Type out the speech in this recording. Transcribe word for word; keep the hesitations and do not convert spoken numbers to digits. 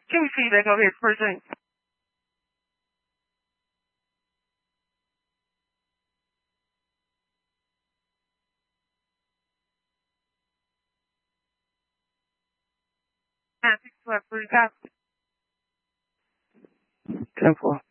Can we see you back over here for a drink? Nine six two for the cop. Ten four.